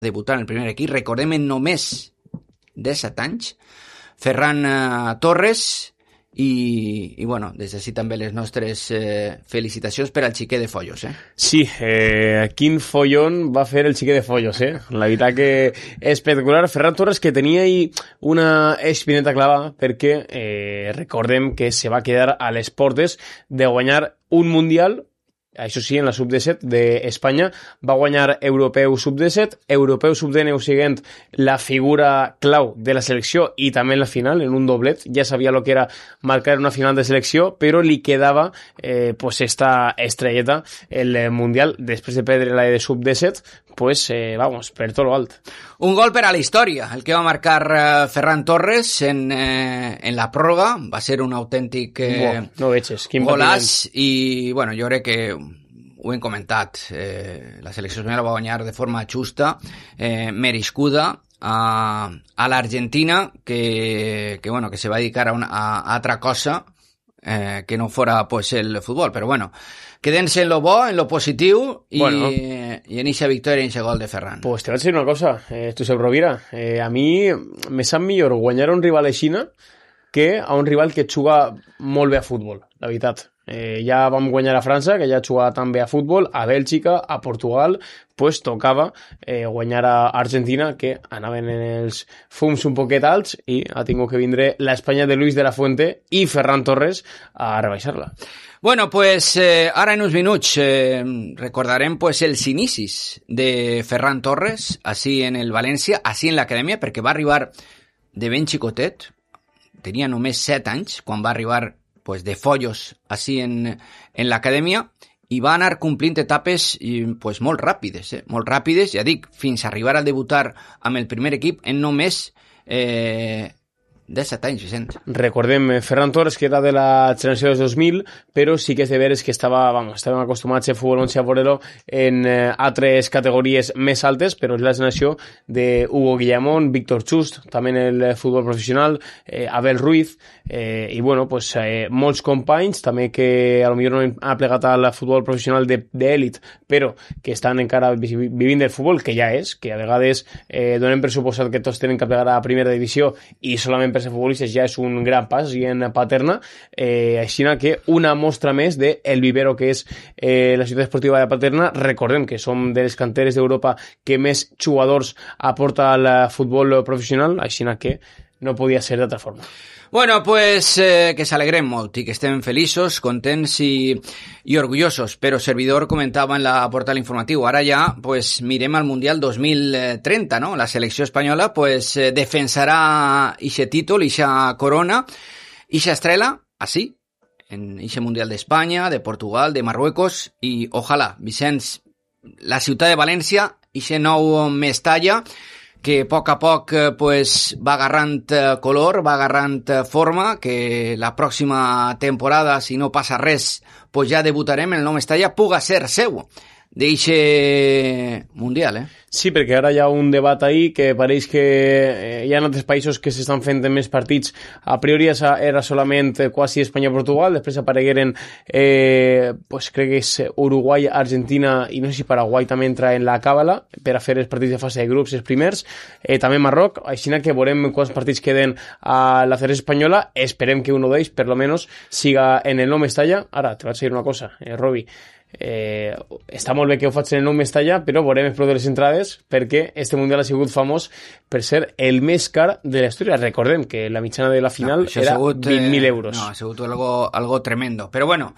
debutar en el primer equip, recordem en només 17 anys, Ferran Torres, i bueno, des d'ací també les nostres felicitacions per al xiquet de Follos, Sí, quin follón va fer el xiquet de Follos, La veritat que espectacular. Ferran Torres, que tenia ahí una espineta clavada perquè recordem que se va quedar a les portes de guanyar un Mundial. Això sí, en la sub-17 d'Espanya va guanyar Europeu sub-17, Europeu sub-19 siguent la figura clau de la selecció i també en la final, en un doblet. Ja sabia lo que era marcar una final de selecció, però li quedava pues esta estrelleta, el Mundial, després de perdre la de sub-17, pues vamos, per tot lo alt. Un gol per a la història, el que va marcar Ferran Torres en la pròrroga, va ser un autèntic no veig, quin golaç, i bueno, jo crec que ho hem comentat, la selecció espanyola va guanyar de forma justa, merescuda, a l'Argentina, que se va dedicar a altra cosa que no fora pues el futbol, però bueno, quedem-se en lo bo, en lo positiu, i en eixa victòria, en eixa gol de Ferran. Pues te vaig dir una cosa, Josep Rovira, a mi me sap millor guanyar a un rival aixina que a un rival que juga molt bé a futbol, la veritat. Ja vam guanyar a França, que ja jugava tan bé a futbol, a Bèlgica, a Portugal, pues tocava guanyar a Argentina, que anaven en els fums un poquet alts, i ha tingut que vindre l'Espanya de Luis de la Fuente i Ferran Torres a rebaixar-la. Bueno, pues ara en uns minuts recordarem pues els inicis de Ferran Torres, així en el València, així en l'acadèmia, perquè va arribar de ben xicotet, tenia només 7 anys, quan va arribar pues de Follos així en l'acadèmia, i va anar complint etapes pues molt ràpides, ja dic, fins a arribar a debutar amb el primer equip en només 17 anys, Vicent. Recordem, Ferran Torres, que era de la generació dels 2000, però sí que és de veres que estàvem acostumats a futbol 11 a veure-lo en altres categories més altes, però és la generació de Hugo Guillamón, Víctor Chust, també en el futbol professional, Abel Ruiz, i bueno, pues molts companys, també que a lo millor no han plegat al futbol professional d'èlit, però que estan encara vivint del futbol, que ja és, que a vegades donem per suposat que tots tenen que plegar a primera divisió i solament per ser futbolistes ja és un gran pas i en Paterna, així que una mostra més del vivero que és la ciutat esportiva de Paterna. Recordem que som de les canteres d'Europa que més jugadors aporta al futbol professional, així que no podia ser d'altra forma. Bueno, pues que s'alegrem molt i que estem feliços, contents i orgullosos, però servidor comentava en la portal informatiu, ara ja pues mirem al Mundial 2030, ¿no? La selecció espanyola pues defensarà ixe títol, ixa corona, ixa estrela, así, en ixe Mundial d'Espanya, de Portugal, de Marruecos, i ojalà, Vicenç, la ciutat de València, ixe nou Mestalla, que a poc pues, va agarrant color, va agarrant forma, que la pròxima temporada, si no passa res, pues ja debutarem en el nou Mestalla, puga ser seu d'eixe Mundial, Sí, perquè ara hi ha un debat ahí que pareix que hi ha altres països que s'estan fent més partits. A priori era solament quasi Espanya-Portugal, després aparegueren, pues crec que és Uruguai, Argentina i no sé si Paraguai també entra en la càbala per a fer els partits de fase de grups, els primers, també Marroc, així que veurem quants partits queden a la Federació Espanyola. Esperem que un d'ells, per lo menos, siga en el nou Mestalla. Ara, te vaig dir una cosa, Robi, està molt bé que ho faig en el nou Mestalla, però veurem el preu de les entrades, perquè este Mundial ha sigut famós per ser el més car de la història. Recordem que la mitjana de la final era 20.000 euros. No, ha sigut algo tremendo. Però bueno,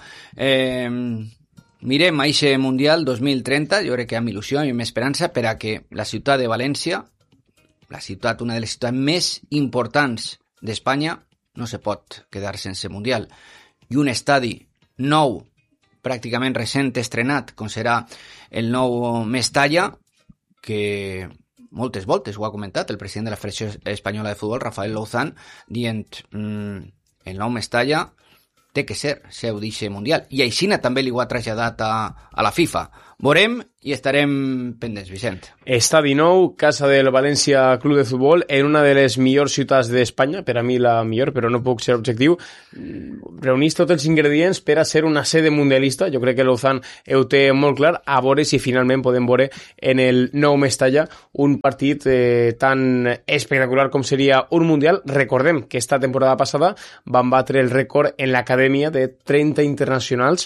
mirem a eixe Mundial 2030, jo crec que amb il·lusió i amb esperança per a que la ciutat de València, una de les ciutats més importants d'Espanya, no se pot quedar sense Mundial. I un estadi nou, pràcticament recent estrenat, com serà el nou Mestalla, que moltes voltes ho ha comentat el president de la Federació Espanyola de Futbol, Rafael Louzán, dient el nou Mestalla té que ser seu d'eixe Mundial. I així també li ho ha traslladat a la FIFA. veurem i estarem pendents, Vicent. Estadi nou, casa del València Club de Futbol, en una de les millors ciutats d'Espanya, per a mi la millor, però no puc ser objectiu. Reunís tots els ingredients per a ser una sede mundialista. Jo crec que Lozán ho té molt clar, a veure si finalment podem veure en el nou Mestalla un partit tan espectacular com seria un mundial. Recordem que esta temporada passada van batre el rècord en l'acadèmia de 30 internacionals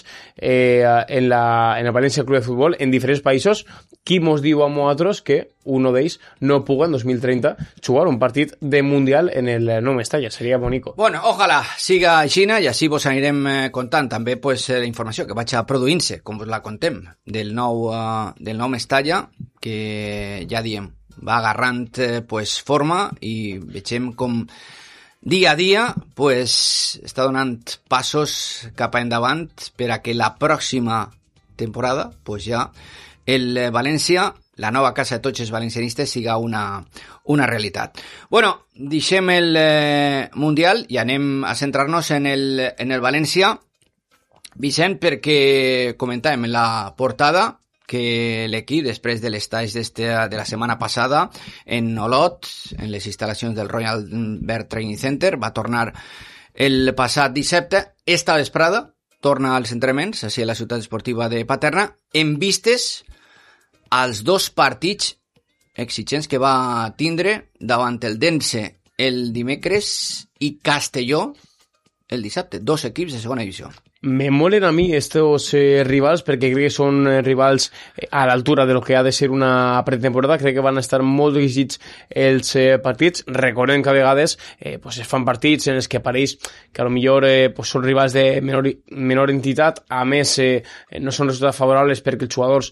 en el València Club de Futbol en diferents països. Qui mos diu a nosaltres que uno d'ells no puga en 2030 jugar un partit de mundial en el nou Mestalla? Seria bonico. Bueno, ojalà siga així i així vos anirem contant també pues, la informació que vaig a produint-se, com vos la contem, del nou Mestalla, que ja diem, va agarrant pues, forma i vegem com dia a dia pues, està donant passos cap endavant per a que la pròxima temporada pues, ja el València, la nova casa de tots els valencianistes, siga una realitat. Bueno, deixem el Mundial i anem a centrar-nos en el València, Vicent, perquè comentàvem en la portada que l'equip, després de l'estage de la setmana passada en Olot, en les instal·lacions del Royal Bird Training Center, va tornar el passat dissabte. Esta vesprada torna als entrenaments, així a la ciutat esportiva de Paterna, en vistes als dos partits exigents que va tindre davant el Dense el dimecres i Castelló el dissabte, dos equips de segona divisió. Me molen a mi estos rivals perquè crec que són rivals a l'altura de lo que ha de ser una pretemporada. Crec que van estar molt exigits els partits. Recordem que a vegades pues es fan partits en els que pareix que a lo millor pues són rivals de menor entitat, a més no són resultats favorables perquè els jugadors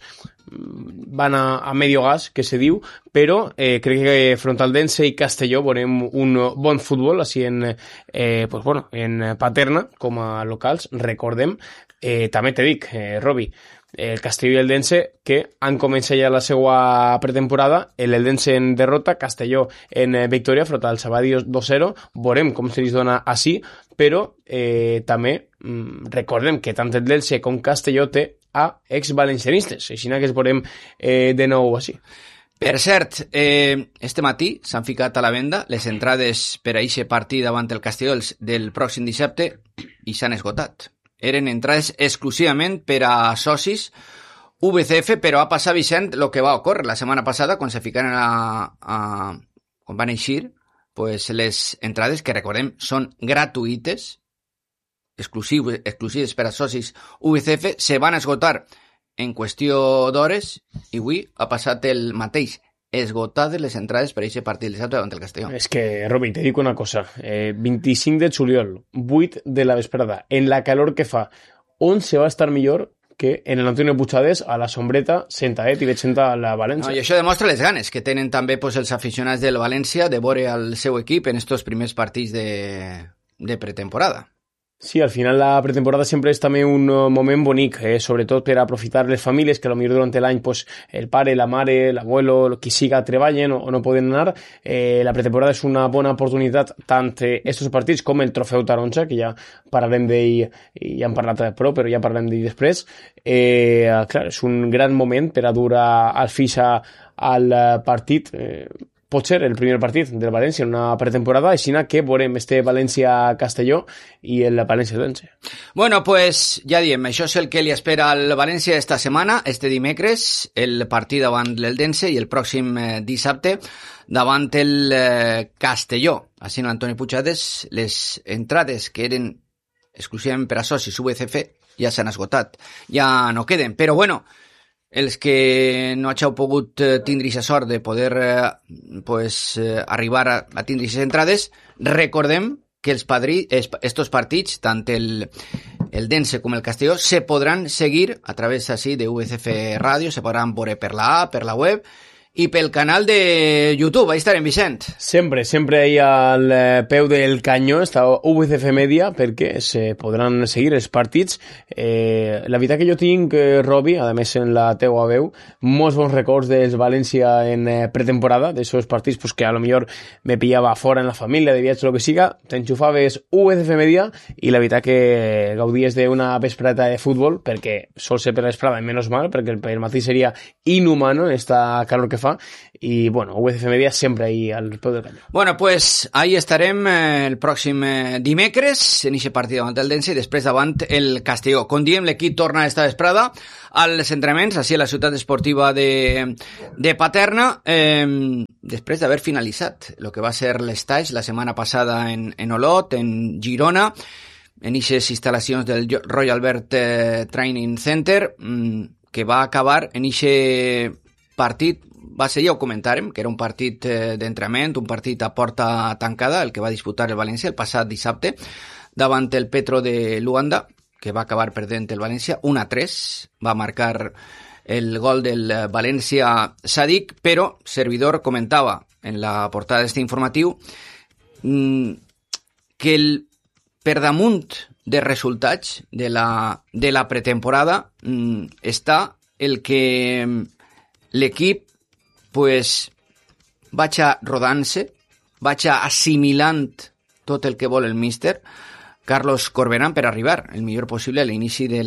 van a medio gas, que se diu, però crec que front al Dense i Castelló veurem un bon futbol així pues bueno, en Paterna com a locals. Recordem, també te dic, Robi, el Castelló i el Dense que han començat ja la seva pretemporada, el Dense en derrota, Castelló en victòria front al Sabadell 2-0, veurem com se li dona així, però també recordem que tant el Dense com Castelló té a ex-valencianistes, així que es veurem de nou així. Per cert, este matí s'han ficat a la venda les entrades per a aquest partit davant el Castelló del pròxim dissabte i s'han esgotat. Eren entrades exclusivament per a socis VCF, però ha passat, Vicent, el que va ocórrer la setmana passada quan se ficaren quan van eixir pues, les entrades, que recordem són gratuïtes, exclusives per a socis VCF, se van esgotar en qüestió d'hores i avui ha passat el mateix, esgotades les entrades per a aquest partit de dissabte davant el Castelló. És que, Robi, te dic una cosa, 25 de juliol, 8 de la vesprada, en la calor que fa, on se va estar millor que en el Antonio Puigades a la sombreta sentadet i veig a la València. No, i això demostra les ganes que tenen també pues, els aficionats del València de veure el seu equip en estos primers partits de pretemporada. Sí, al final la pretemporada sempre és també un moment bonic, sobretot per aprofitar les famílies que potser durant l'any pues, el pare, la mare, l'abuelo, qui siga treballen o no poden anar. La pretemporada és una bona oportunitat tant estos partits com el trofeu Taronja, que ja parlarem d'ell i ja hem parlat prou, però ja parlarem d'ell després. Clar, és un gran moment per a dur al fixa al partit, pot ser el primer partit del València en una pretemporada, així que veurem este València-Castelló i el València-Dense. Bueno, pues ja diem, això és el que li espera al València esta setmana, este dimecres, el partit davant el Dense i el pròxim dissabte davant el Castelló. Així Antoni Puigades, les entrades que eren exclusivament per a socis VCF ja s'han esgotat, ja no queden, però bueno, els que no hàgiu pogut tindre aquesta sort de poder arribar a tindre aquestes entrades, recordem que estos partits, tant el Dense com el Castelló, se podran seguir a través així de VCF Ràdio, se podran veure per la app, per la web, i pel canal de YouTube. Ahí estarem, Vicent. Sempre ahí al peu del canyó està VCF Media perquè se podran seguir els partits. La veritat que jo tinc, Robi, a més en la teua veu, molts bons records dels València en pretemporada, d'aixòs partits pues, que a lo millor me pillava fora en la família, de viatge o el que siga, t'enxufaves VCF Media i la veritat que gaudies d'una vesprada de futbol, perquè sol ser per la vesprada, menos mal, perquè el matí seria inhumano esta calor que fa, i bueno, VCF Media sempre ahí al peu del canyó. Bueno, pues ahí estarem el pròxim dimecres en aquest partit davant el Dense i després davant el Castelló. Com diem, l'equip torna esta vesprada als entrenaments, així a la ciutat esportiva de Paterna, després d'haver finalitzat el que va ser l'estage la setmana passada en Olot, en Girona, en aquestes instal·lacions del Royal Albert Training Center, que va acabar en aquest partit. Va ser, ja ho comentàrem, que era un partit d'entrenament, un partit a porta tancada, el que va disputar el València el passat dissabte, davant el Petro de Luanda, que va acabar perdent el València 1-3, va marcar el gol del València Sadik, però Servidor comentava en la portada d'este informatiu que per damunt de resultats de la pretemporada està el que l'equip pues vaig rodant-se, vaig assimilant tot el que vol el míster Carlos Corberán per arribar el millor possible a l'inici de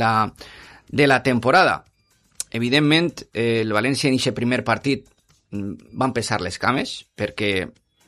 la temporada. Evidentment, el València en aquest primer partit van pesar les cames perquè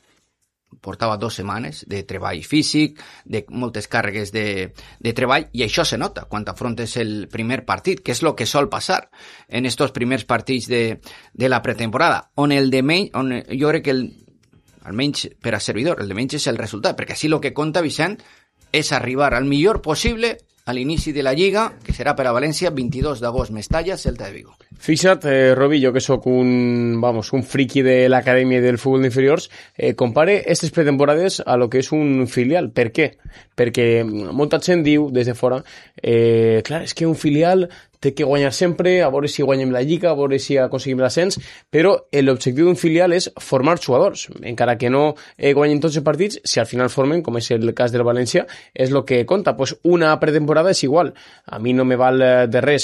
portava 2 setmanes de treball físic, de moltes càrregues de treball, i això se nota quan afrontes el primer partit, que és el que sol passar en estos primers partits de la pretemporada, on jo crec que almenys per a Servidor, el de menys és el resultat, perquè així el que compta, Vicent, és arribar al millor possible a l'inici de la Lliga, que serà per a València, 22 d'agost, Mestalla, Celta de Vigo. Fixa't, Robi, jo que sóc un friki de l'acadèmia del futbol d'inferiors, compare aquestes pretemporades a lo que és un filial. Per què? Perquè molta gent diu, des de fora, clar, és que un filial té que guanyar sempre, a veure si guanyem la Lliga, a veure si aconseguim l'ascens, però l'objectiu d'un filial és formar jugadors, encara que no guanyen tots els partits, si al final formen, com és el cas del València, és el que compta. Pues una pretemporada és igual. A mi no me val de res,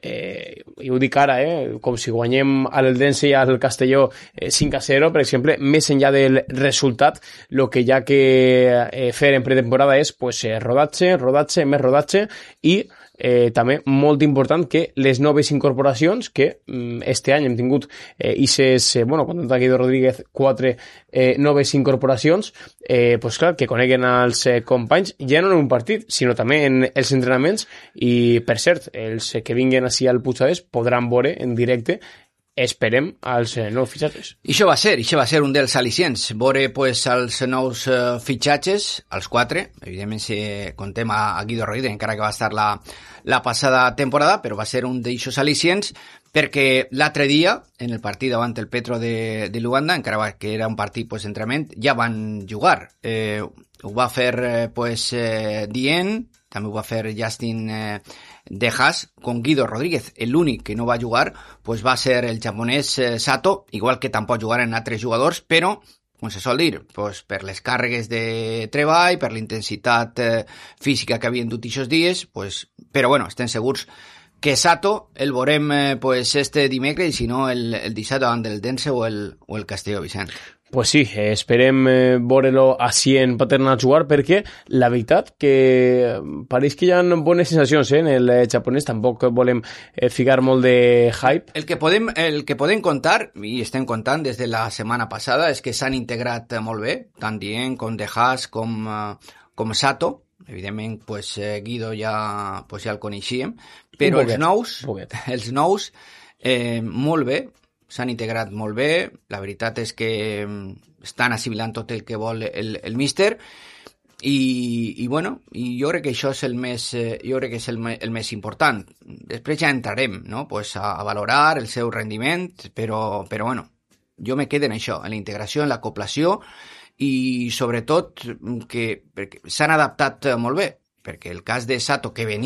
i ho dic ara, com si guanyem a l'Eldense i al Castelló 5-0, per exemple, més enllà del resultat, el que hi ha que fer en pretemporada és pues, rodatge, més rodatge, i també molt important que les noves incorporacions, que este any hem tingut quan ha Guido Rodríguez 4 noves incorporacions, pues clar, que coneguen els companys ja no en un partit, sinó també en els entrenaments, i per cert, els que vinguen així al Puigdàlber podran veure en directe, esperem, als nous fitxatges. I això va ser un dels al·licients, veure pues, els nous fitxatges, els 4, evidentment si contem a Guido Rodríguez, encara que va estar la passada temporada, però va ser un d'aixòs al·licients, perquè l'altre dia, en el partit davant el Petro de Luanda, encara que era un partit pues, d'entrenament, ja van jugar. Ho va fer Dient, també ho va fer Justin de Haas con Guido Rodríguez. L'únic que no va jugar pues, va ser el japonès Sato, igual que tampoc jugaren altres jugadors, però, com se sol dir, pues, per les càrregues de treball, per la intensitat física que havien dut aquests dies, pues, però bueno, estem segurs que Sato el veurem pues, este dimecres, i si no el dissabte davant del Dense o el Castelló, Vicent. Pues sí, esperem veure-lo així en Paterna a jugar, perquè la veritat que pareix que hi ha bones sensacions en el japonès, tampoc volem ficar molt de hype. El que podem contar, i estem contant des de la setmana passada, és que s'han integrat molt bé, tant Dient com De Haas com Sato. Evidentment, pues, Guido ja el coneixíem, però els nous molt bé, s'han integrat molt bé, la veritat és que estan assimilant tot el que vol el míster, i bueno, jo crec que això és el més important. Després ja entrarem, no? Pues a valorar el seu rendiment, però bueno, jo me quedo en això, en la integració, en l'acoplació, i sobretot que s'han adaptat molt bé, perquè el cas de Sato, que venia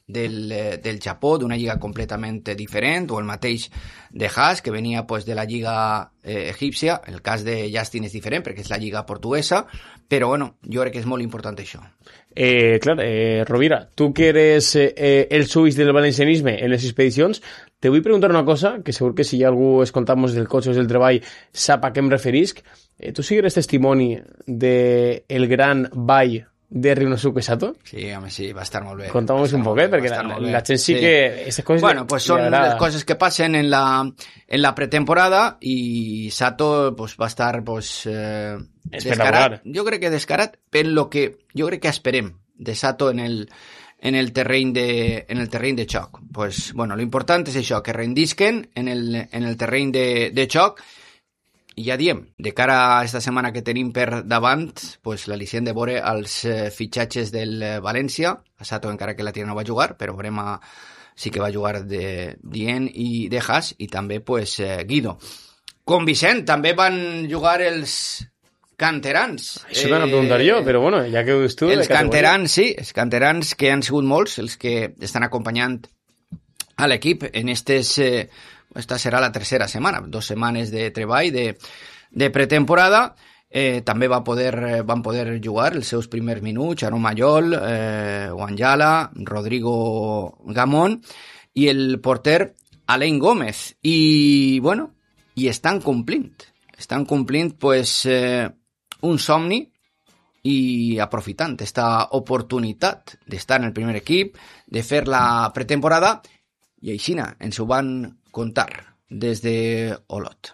del Japó, d'una lliga completament diferent, o el mateix de Haas, que venia pues, de la lliga egípcia. El cas de Justin és diferent perquè és la lliga portuguesa, però bueno, jo crec que és molt important això. Clar, Rovira, tu que eres el suís del valencianisme en les expedicions, te vull preguntar una cosa, que segur que si hi ha algú escoltamos del Cotxes del Treball sap a què em referisc. Tu sí que eres testimoni del gran ball de Ryonosuke Sato? Sí, home, sí, va estar molt bé. Conta'm un poquet, perquè la gent sí que... Coses bueno, pues son les coses que passen en la pretemporada i Sato pues, va estar pues, descarat. Jo crec que descarat per lo que jo crec que esperem de Sato en el terreny de xoc. Pues, bueno, lo important és això, que rendisquen en el terreny de xoc. I ja diem, de cara a esta setmana que tenim per davant, pues l'al·licient de veure els fitxatges del València. A Sato encara que la tira no va jugar, però veurem sí que va jugar de Dien i de Haas, i també pues, Guido. Com Vicent, també van jugar els canterans. Això t'han a preguntar jo, però bueno, ja que ho dius tu... Els canterans, sí, els canterans que han sigut molts, els que estan acompanyant a l'equip en esta serà la tercera setmana, 2 setmanes de treball, de pretemporada. També van poder jugar els seus primers minuts, Aaron Mayol, Wanjala, Rodrigo Gamón i el porter Alain Gómez. I, bueno, i estan complint pues, un somni i aprofitant esta oportunitat d'estar en el primer equip, de fer la pretemporada, i així ens ho van contar des de Olot.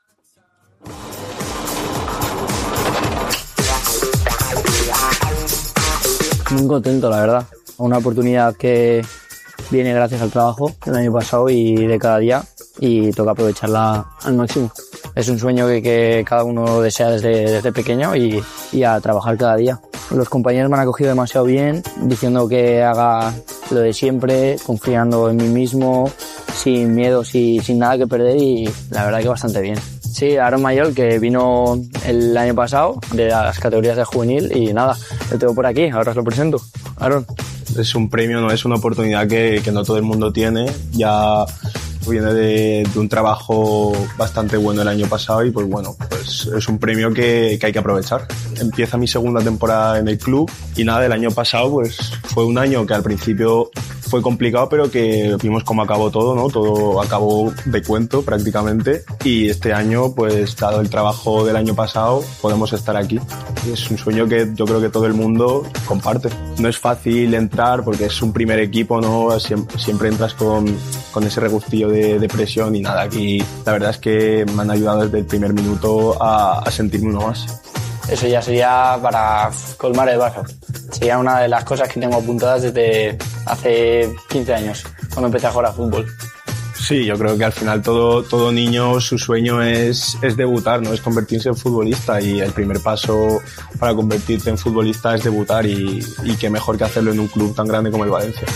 Muy contento, la verdad. Una oportunidad que viene gracias al trabajo del año pasado y de cada día, y toca aprovecharla al máximo. Es un sueño que cada uno desea desde pequeño y a trabajar cada día. Los compañeros me han acogido demasiado bien, diciendo que haga lo de siempre, confiando en mí mismo, sin miedos y sin nada que perder, y la verdad que bastante bien. Sí, Aaron Mayol, que vino el año pasado de las categorías de juvenil, y nada, lo tengo por aquí, ahora os lo presento. Aaron. Es un premio, no es una oportunidad que no todo el mundo tiene. Ya viene de un trabajo bastante bueno el año pasado y pues bueno, pues es un premio que hay que aprovechar. Empieza mi segunda temporada en el club y nada, el año pasado pues fue un año que al principio fue complicado, pero que vimos cómo acabó todo, ¿no? Todo acabó de cuento prácticamente, y este año pues dado el trabajo del año pasado podemos estar aquí. Y es un sueño que yo creo que todo el mundo comparte. No es fácil entrar porque es un primer equipo, ¿no? Siempre entras con ese regustillo de presión, y nada, aquí la verdad es que me han ayudado desde el primer minuto a sentirme uno más. Eso ya sería para colmar el vaso. Sería una de las cosas que tengo apuntadas desde hace 15 años, cuando empecé a jugar a fútbol. Sí, yo creo que al final todo niño, su sueño es debutar, ¿no? Es convertirse en futbolista, y el primer paso para convertirte en futbolista es debutar, y qué mejor que hacerlo en un club tan grande como el Valencia.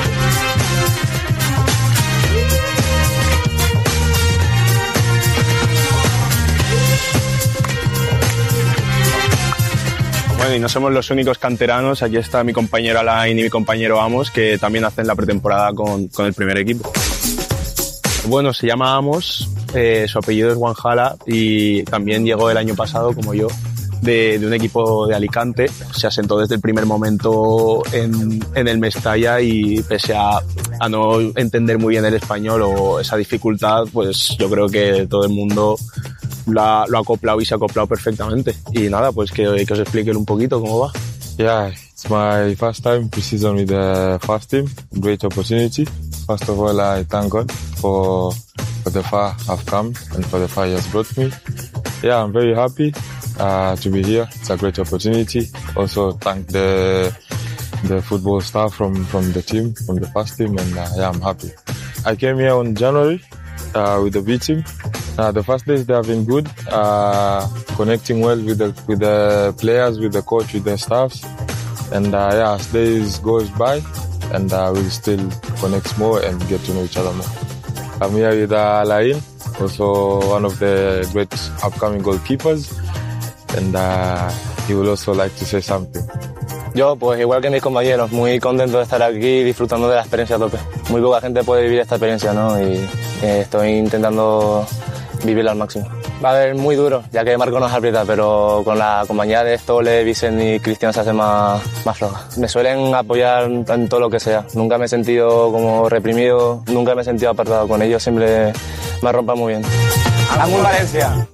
Bueno, y no somos los únicos canteranos. Aquí está mi compañero Alain y mi compañero Amos, que también hacen la pretemporada con el primer equipo. Bueno, se llama Amos, su apellido es Wanjala, y también llegó el año pasado, como yo, de un equipo de Alicante. Se asentó desde el primer momento en el Mestalla, y pese a no entender muy bien el español o esa dificultad, pues yo creo que todo el mundo lo ha acoplado y se ha acoplado perfectamente. Y nada, pues que os expliquen un poquito cómo va. Yeah, it's my first time pre-season with the first team. Great opportunity. First of all, I thank God for the far I've come and for the far He has brought me. Yeah, I'm very happy to be here. It's a great opportunity. Also thank the football staff from the team, from the first team, and yeah, I'm happy. I came here on January with the B team. The first days they have been good, connecting well with the players, with the coach, with the staffs, and yeah, as days goes by, and we'll still connect more and get to know each other more. I'm here with Alain, also one of the great upcoming goalkeepers, and he will also like to say something. Yo, pues igual que mis compañeros, muy contento de estar aquí disfrutando de la experiencia a tope. Muy poca gente puede vivir esta experiencia, ¿no? Y estoy intentando vivirla al máximo. Va a haber muy duro, ya que Marco nos aprieta, pero con la compañía de Stole, Vicent y Cristian se hace más floja. Me suelen apoyar en todo lo que sea. Nunca me he sentido como reprimido, nunca me he sentido apartado con ellos, siempre me rompen muy bien. ¡Vamos, Valencia!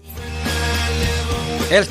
Els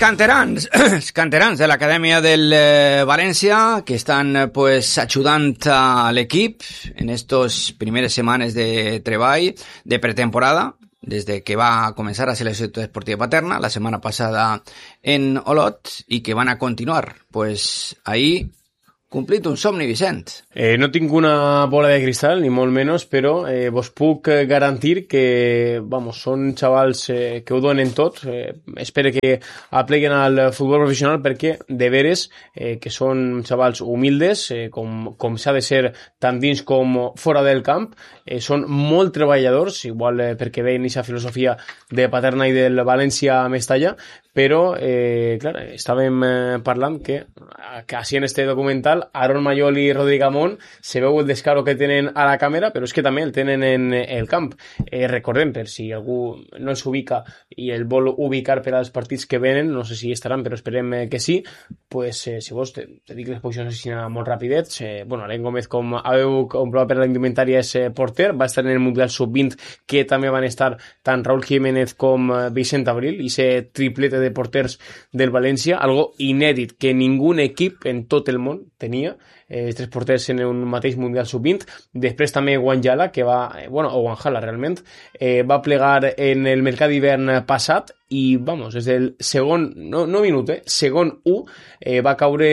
canterans de l'Acadèmia del València, que estan pues ajudant a l'equip en estos primeres setmanes de treball, de pretemporada, des de que va començar a Selecció Esportiva Paterna la setmana passada en Olot, i que van a continuar pues ahí complit un somni, Vicent. No tinc una bola de cristal, ni molt menys, però vos puc garantir que, són xavals que ho donen tot. Espero que apleguen al futbol professional perquè, de veres, que són xavals humildes, com s'ha de ser tant dins com fora del camp. Són molt treballadors, igual perquè veien aquesta filosofia de Paterna i del València a Mestalla, però, clar, estàvem parlant que així en este documental Aaron Mayol i Rodrigo Amón se veu el descaro que tenen a la càmera, però és que també el tenen en el camp. Recordem, per si algú no s'ubica i el vol ubicar per als partits que venen, no sé si estaran, però esperem que sí, pues, si vols te dic les posicions així molt rapidets. Alain Gómez, com haveu comprovat per la indumentària, és porter, va estar en el Mundial Sub-20, que també van estar tant Raúl Jiménez com Vicent Abril, i ese triplete de porters del València, algo inèdit que ningú equip en tot el món tenia, tres porters en un mateix Mundial Sub-20. Després també Wanjala, que va, o Wanjala realment, va plegar en el mercat d'hivern passat i, és del segon, no minut, segon 1, va caure,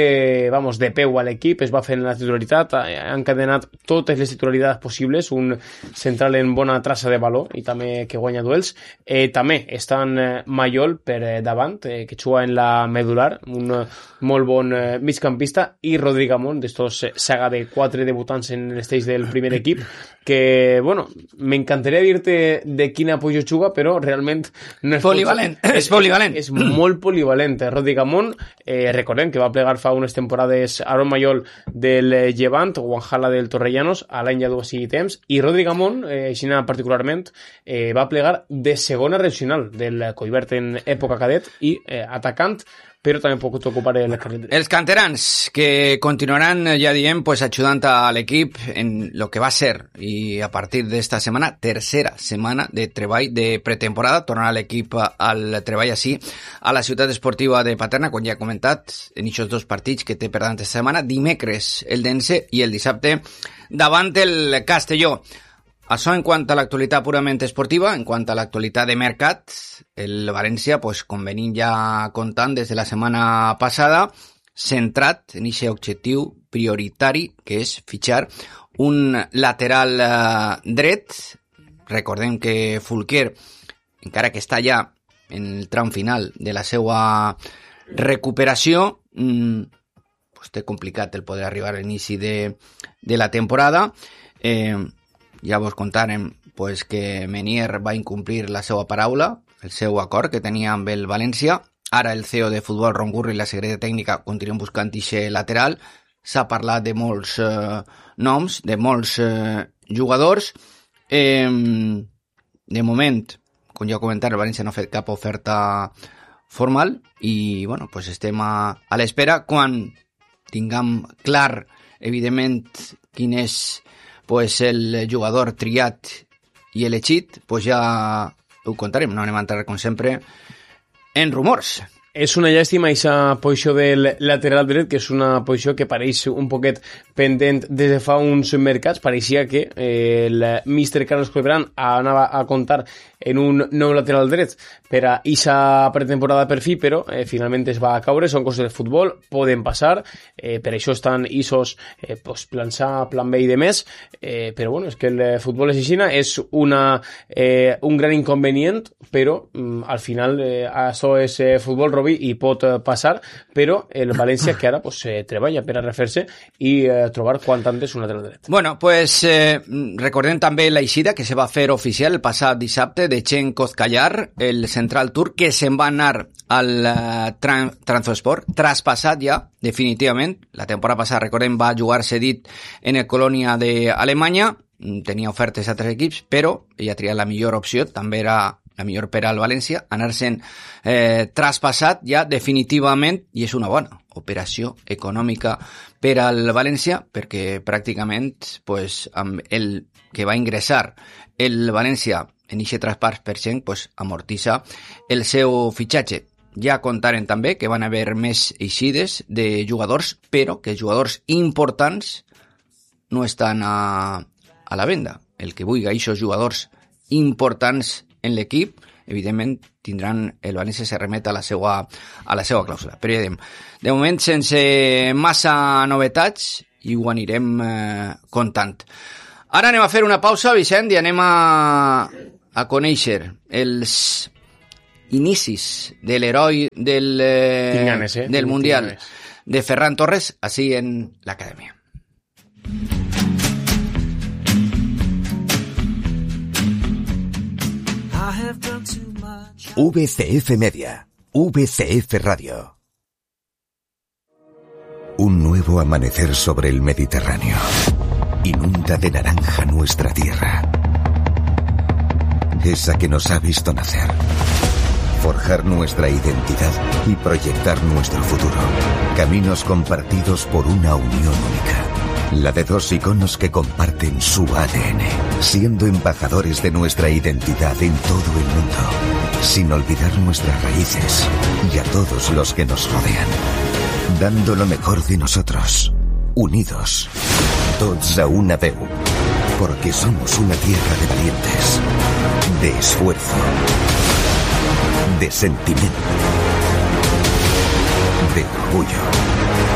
de peu a l'equip, es va fer en la titularitat, ha encadenat totes les titularitats possibles, un central en bona traça de valor i també que guanya duels. També estan Mayol per davant, que juga en la medular, un molt bon migcampista, i Rodrigo Amón, d'estos saga de 4 debutants en l'esteix del primer equip, que, m'encantaria dir-te de quina posició juga, però realment no és polivalent. És polivalent. És molt polivalent. Rodrigo Amón, recordem que va plegar fa unes temporades Aaron Mayol del Llevant, Wanjala del Torrellanos, a l'any ja dues i temps, i Rodrigo Amón, així particularment, va plegar de segona regional del Collbert en època cadet i atacant, però també puc ocupar el carrer. Els canterans que continuaran, ja diem, pues ajudant a l'equip en lo que va ser, i a partir d'esta setmana, tercera setmana de treball de pretemporada, tornarà l'equip al treball així a la ciutat esportiva de Paterna, com ja he comentat, en aquests dos partits que té per davant aquesta setmana, dimecres el d'Ence i el dissabte davant el Castelló. Això en quant a l'actualitat purament esportiva. En quant a l'actualitat de mercat, el València, com venim ja comptant des de la setmana passada, centrat en aquest objectiu prioritari, que és fitxar un lateral dret. Recordem que Fulquier, encara que està ja en el tram final de la seva recuperació, té complicat el poder arribar a l'inici de la temporada. Ja vos contarem que Menier va incomplir la seva paraula, el seu acord que tenia amb el València. Ara el CEO de futbol, Ron Gurri, i la secretaria tècnica continuen buscant aquest lateral. S'ha parlat de molts noms, de molts jugadors. De moment, com ja he comentat, el València no ha fet cap oferta formal i estem a l'espera. Quan tinguem clar, evidentment, quin és el jugador triat i elegit, ja ho contarem. No anem a entrar, com sempre, en rumors. És una llàstima aquesta posició del lateral dret, que és una posició que pareix un poquet pendent des de fa uns mercats. Pareixia que el míster Carlos Cuebrán anava a comptar en un nou lateral dret per a aquesta pretemporada per fi, però finalment es va caure. Són coses del futbol, poden passar, per això estan isos plan B i de més, però és que el futbol és així, és un gran inconvenient, però al final això és futbol, Robi, trobi i pot passar, però el València que ara pues, treballa per a refer-se i trobar quant antes un lateral dret. Bueno, pues recordem també l'eixida que se va fer oficial el passat dissabte de Chen Kozkayar, el central turc, que se'n va anar al Trabzonspor, traspassat ja definitivament. La temporada passada, recordem, va jugar cedit en el Colònia d'Alemanya, tenia ofertes a 3 equips, però ella triat la millor opció, també era la millor per al València, anar-se'n traspassat ja definitivament, i és una bona operació econòmica per al València, perquè pràcticament pues, amb el que va ingressar el València en aquest traspàs per cent, pues, amortitza el seu fitxatge. Ja contaren també que van haver més eixides de jugadors, però que els jugadors importants no estan a la venda. El que vulgui aquests jugadors importants en l'equip, evidentment tindran, el València se remet a la seva clàusula. Però ja de moment sense massa novetats i ho anirem contant. Ara anem a fer una pausa, Vicent, i anem a conèixer els inicis de l'heroi del Mundial de Ferran Torres, així en l'Acadèmia. VCF Media, VCF Radio. Un nuevo amanecer sobre el Mediterráneo. Inunda de naranja nuestra tierra. Esa que nos ha visto nacer. Forjar nuestra identidad y proyectar nuestro futuro. Caminos compartidos por una unión única. La de dos iconos que comparten su ADN, siendo embajadores de nuestra identidad en todo el mundo, sin olvidar nuestras raíces y a todos los que nos rodean, dando lo mejor de nosotros, unidos, tots a una veu, porque somos una tierra de valientes, de esfuerzo, de sentimiento, de orgullo.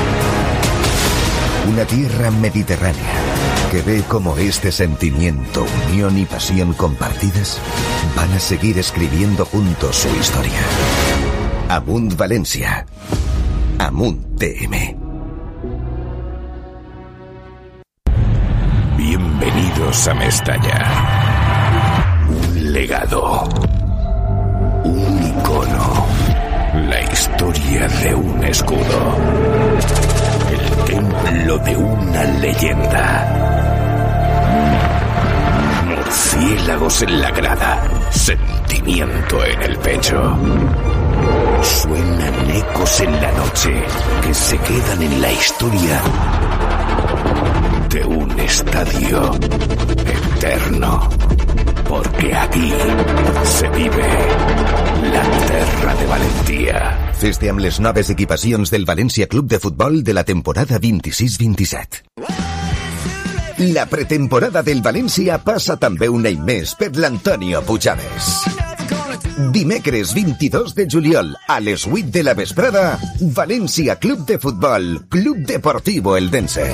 Una tierra mediterránea que ve cómo este sentimiento, unión y pasión compartidas van a seguir escribiendo juntos su historia. Amunt Valencia. Amunt TM. Bienvenidos a Mestalla. Un legado. Un icono. La historia de un escudo. El templo de una leyenda. Murciélagos en la grada. Sentimiento en el pecho. Suenan ecos en la noche que se quedan en la historia de un estadio eterno. Porque aquí se vive la terra de Valentia. Feste amb les noves equipacions del València Club de Futbol de la temporada 26-27. La pretemporada del València passa també un any més per l'Antonio Pujaves. Dimecres 22 de juliol a les 8 de la vesprada, València Club de Futbol, Club Deportivo Eldense.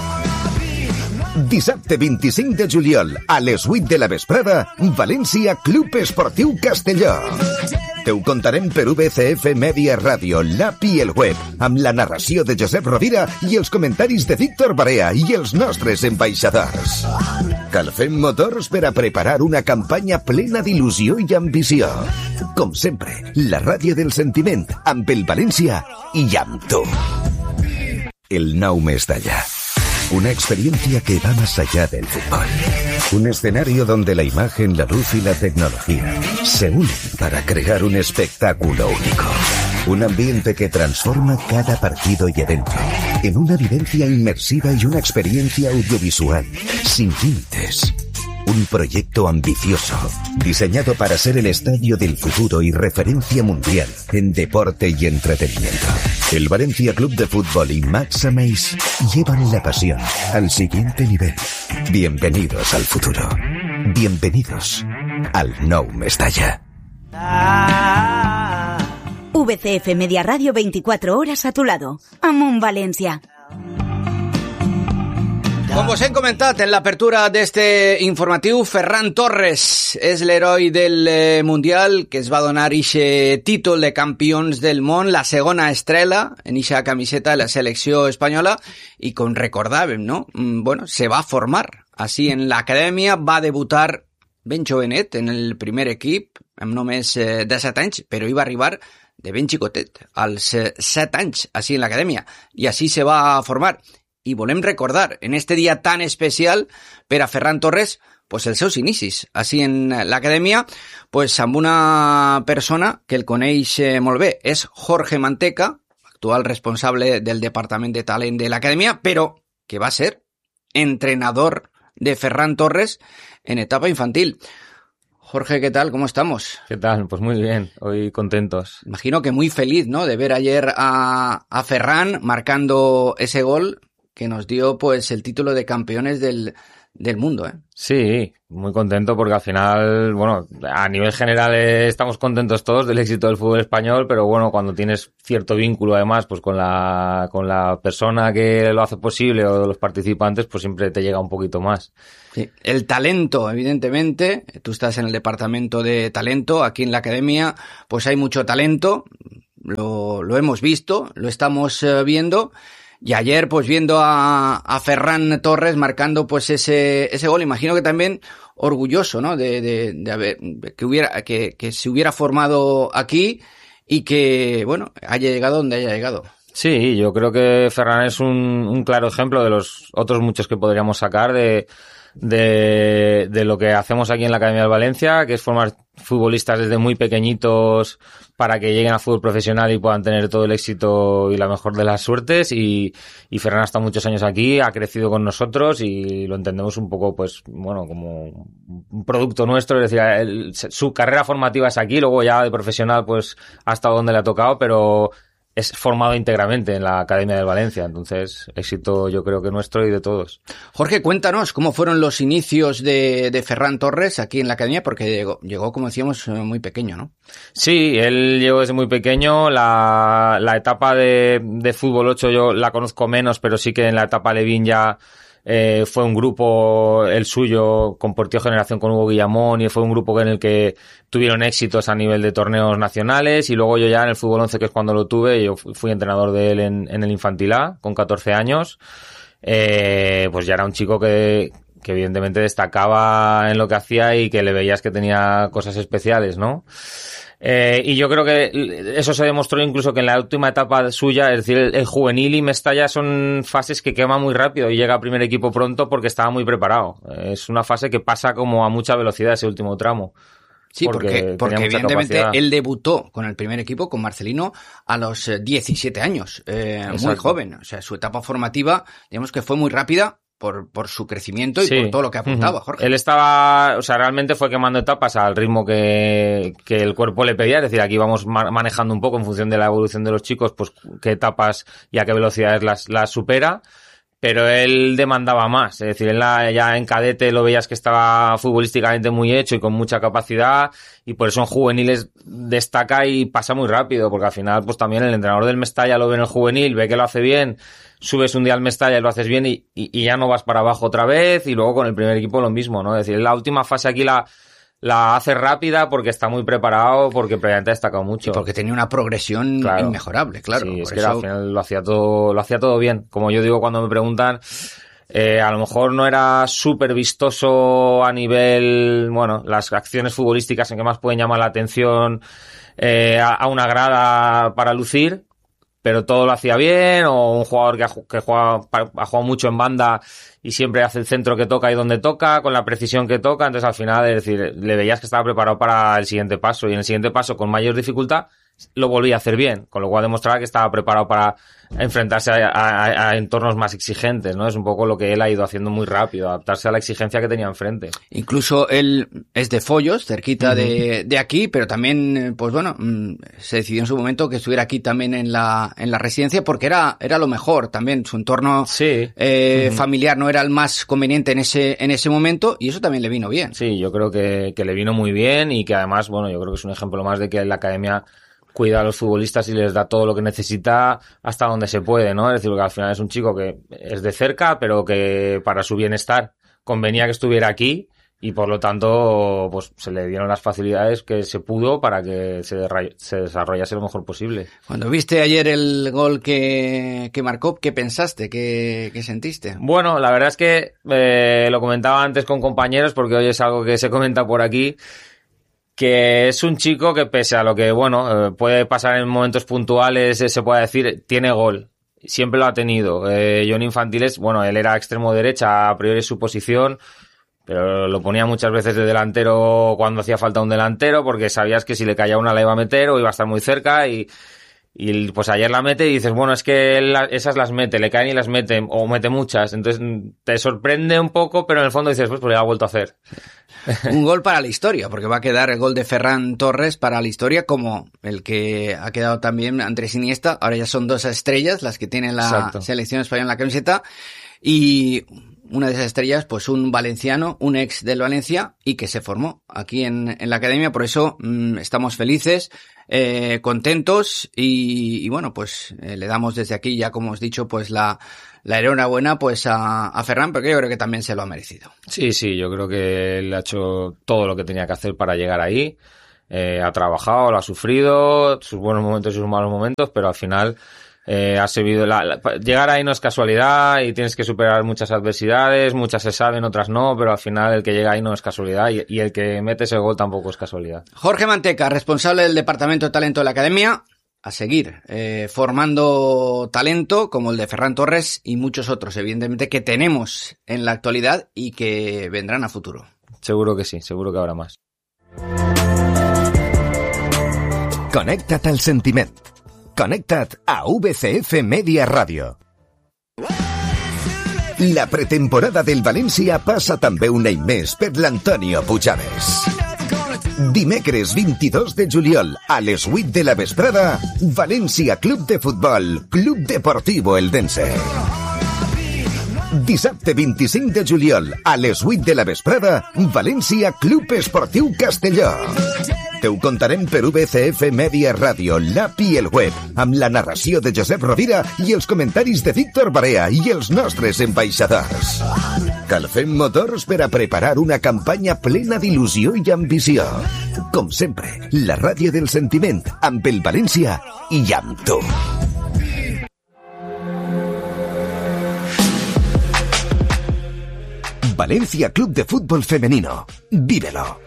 Dissabte 25 de juliol a les 8 de la vesprada, València Club Esportiu Castelló. Te ho contarem per VCF Media Ràdio, l'app i el web, amb la narració de Josep Rovira i els comentaris de Víctor Barea i els nostres ambaixadors. Calfem motors per a preparar una campanya plena d'il·lusió i ambició. Com sempre, la ràdio del sentiment, amb el València i amb tu. El nou Mestalla. Una experiencia que va más allá del fútbol. Un escenario donde la imagen, la luz y la tecnología se unen para crear un espectáculo único. Un ambiente que transforma cada partido y evento en una vivencia inmersiva y una experiencia audiovisual sin límites. Un proyecto ambicioso, diseñado para ser el estadio del futuro y referencia mundial en deporte y entretenimiento. El Valencia Club de Fútbol y Max Ameis llevan la pasión al siguiente nivel. Bienvenidos al futuro. Bienvenidos al Nou Mestalla. VCF Media Radio, 24 horas a tu lado. Amunt Valencia. Com vos hem comentat en l'apertura d'este informatiu, Ferran Torres és l'heroi del Mundial que es va donar ixe títol de campions del món, la segona estrela en ixa camiseta de la selecció espanyola, i com recordàvem, no? Bueno, se va formar així en l'acadèmia, va debutar ben jovenet en el primer equip, amb només 17 anys, però hi va arribar de ben xicotet, als 7 anys, així en l'acadèmia, i així se va formar. I volem recordar, en este dia tan especial per a Ferran Torres, pues els seus inicis, així en l'acadèmia, pues amb una persona que el coneix molt bé, és Jorge Manteca, actual responsable del departament de talent de l'acadèmia, però que va ser entrenador de Ferran Torres en etapa infantil. Jorge, ¿qué tal? ¿Cómo estamos? ¿Qué tal? Pues muy bien, hoy contentos. Imagino que muy feliz, ¿no?, de ver ayer a Ferran marcando ese gol que nos dio pues el título de campeones del mundo, ¿eh? Sí, muy contento porque al final, bueno, a nivel general estamos contentos todos del éxito del fútbol español, pero bueno, cuando tienes cierto vínculo además pues con la persona que lo hace posible o los participantes, pues siempre te llega un poquito más. Sí. El talento, evidentemente, tú estás en el departamento de talento, aquí en la academia pues hay mucho talento, lo hemos visto, lo estamos viendo. Y ayer, pues viendo a Ferran Torres marcando pues ese gol, imagino que también orgulloso, ¿no?, de haber, que se hubiera formado aquí y que, bueno, haya llegado donde haya llegado. Sí, yo creo que Ferran es un claro ejemplo de los otros muchos que podríamos sacar de lo que hacemos aquí en la Academia del Valencia, que es formar futbolistas desde muy pequeñitos para que lleguen al fútbol profesional y puedan tener todo el éxito y la mejor de las suertes, y Ferran ha estado muchos años aquí, ha crecido con nosotros y lo entendemos un poco, pues, bueno, como un producto nuestro, es decir, su carrera formativa es aquí, luego ya de profesional pues ha estado donde le ha tocado, pero es formado íntegramente en la Academia del Valencia, entonces éxito yo creo que nuestro y de todos. Jorge, cuéntanos cómo fueron los inicios de Ferran Torres aquí en la Academia, porque llegó, como decíamos, muy pequeño, ¿no? Sí, él llegó desde muy pequeño, la etapa de fútbol 8 yo la conozco menos, pero sí que en la etapa Levín ya fue un grupo, el suyo, compartió generación con Hugo Guillamón, y fue un grupo en el que tuvieron éxitos a nivel de torneos nacionales, y luego yo ya en el fútbol 11, que es cuando lo tuve, yo fui entrenador de él en el Infantil A, con 14 años, pues ya era un chico que evidentemente destacaba en lo que hacía y que le veías que tenía cosas especiales, ¿no? Y yo creo que eso se demostró incluso que en la última etapa suya, es decir, el juvenil y Mestalla son fases que quema muy rápido y llega a primer equipo pronto porque estaba muy preparado. Es una fase que pasa como a mucha velocidad ese último tramo. Sí, porque evidentemente él debutó con el primer equipo, con Marcelino, a los 17 años, muy joven. O sea, su etapa formativa, digamos que fue muy rápida por su crecimiento y por todo lo que apuntaba, Jorge. Él estaba, o sea, realmente fue quemando etapas al ritmo que el cuerpo le pedía, es decir, aquí vamos manejando un poco en función de la evolución de los chicos, pues qué etapas y a qué velocidades las supera. Pero él demandaba más, es decir, él ya en cadete lo veías que estaba futbolísticamente muy hecho y con mucha capacidad, y por eso en juveniles destaca y pasa muy rápido, porque al final pues también el entrenador del Mestalla lo ve en el juvenil, ve que lo hace bien, subes un día al Mestalla y lo haces bien y ya no vas para abajo otra vez, y luego con el primer equipo lo mismo, ¿no? Es decir, la última fase aquí la hace rápida porque está muy preparado, porque previamente ha destacado mucho. Y porque tenía una progresión inmejorable, claro. Sí, es que al final lo hacía todo bien. Como yo digo cuando me preguntan, a lo mejor no era súper vistoso a nivel, bueno, las acciones futbolísticas en que más pueden llamar la atención a una grada para lucir, pero todo lo hacía bien, o un jugador que ha jugado mucho en banda y siempre hace el centro que toca y donde toca, con la precisión que toca, entonces al final, es decir, le veías que estaba preparado para el siguiente paso, y en el siguiente paso, con mayor dificultad, lo volvía a hacer bien, con lo cual demostraba que estaba preparado para enfrentarse a entornos más exigentes, ¿no? Es un poco lo que él ha ido haciendo muy rápido, adaptarse a la exigencia que tenía enfrente. Incluso él es de Follos, cerquita de aquí, pero también, pues bueno, se decidió en su momento que estuviera aquí también en la residencia, porque era lo mejor también, su entorno familiar no era el más conveniente en ese momento, y eso también le vino bien. Sí, yo creo que le vino muy bien, y que además, bueno, yo creo que es un ejemplo más de que la academia, cuida a los futbolistas y les da todo lo que necesita hasta donde se puede, ¿no? Es decir, que al final es un chico que es de cerca, pero que para su bienestar convenía que estuviera aquí y por lo tanto pues se le dieron las facilidades que se pudo para que se desarrollase lo mejor posible. Cuando viste ayer el gol que marcó, ¿qué pensaste? ¿Qué sentiste? Bueno, la verdad es que lo comentaba antes con compañeros porque hoy es algo que se comenta por aquí, que es un chico que pese a lo que, bueno, puede pasar en momentos puntuales, se puede decir, tiene gol. Siempre lo ha tenido. John Infantiles, bueno, él era extremo derecha, a priori su posición, pero lo ponía muchas veces de delantero cuando hacía falta un delantero, porque sabías que si le caía una la iba a meter o iba a estar muy cerca y pues ayer la mete y dices, bueno, es que él esas las mete, le caen y las mete, o mete muchas, entonces te sorprende un poco, pero en el fondo dices, pues ya ha vuelto a hacer. Un gol para la historia, porque va a quedar el gol de Ferran Torres para la historia, como el que ha quedado también Andrés Iniesta. Ahora ya son 2 estrellas las que tiene la Exacto. selección española en la camiseta, y una de esas estrellas, pues un valenciano, un ex del Valencia, y que se formó aquí en la academia. Por eso estamos felices, contentos, y bueno, pues le damos desde aquí, ya como os he dicho, pues la enhorabuena pues a Ferran, porque yo creo que también se lo ha merecido. Sí, yo creo que él ha hecho todo lo que tenía que hacer para llegar ahí. Ha trabajado, lo ha sufrido, sus buenos momentos y sus malos momentos, pero al final ha servido. Llegar ahí no es casualidad y tienes que superar muchas adversidades, muchas se saben, otras no, pero al final el que llega ahí no es casualidad y el que mete ese gol tampoco es casualidad. Jorge Manteca, responsable del Departamento de Talento de la Academia, a seguir formando talento como el de Ferran Torres y muchos otros, evidentemente, que tenemos en la actualidad y que vendrán a futuro. Seguro que sí, seguro que habrá más. Connecta't al sentiment. Connecta't a VCF Media Radio. La pretemporada del València passa també un any més per l'Antonio Pujaves. Dimecres 22 de juliol a les 8 de la vesprada, València Club de Futbol, Club Deportivo Eldense. Dissabte 25 de juliol a les 8 de la vesprada, València Club Esportiu Castelló. Te ho contarem per VCF Media Radio, l'app i el web, amb la narració de Josep Rovira i els comentaris de Víctor Barea i els nostres ambaixadors. Calfem motors per a preparar una campanya plena d'il·lusió i ambició. Com sempre, la ràdio del sentiment, amb el València i amb tu. Valencia Club de Fútbol Femenino. Vívelo.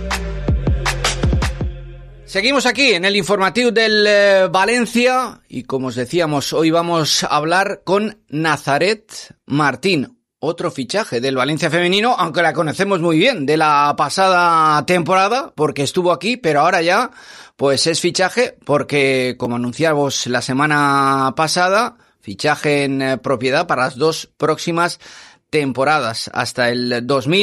Seguimos aquí en el informativo del Valencia y como os decíamos, hoy vamos a hablar con Nazaret Martín, otro fichaje del Valencia femenino, aunque la conocemos muy bien de la pasada temporada porque estuvo aquí, pero ahora ya pues es fichaje porque, como anunciábamos la semana pasada, fichaje en propiedad para las 2 próximas temporadas hasta el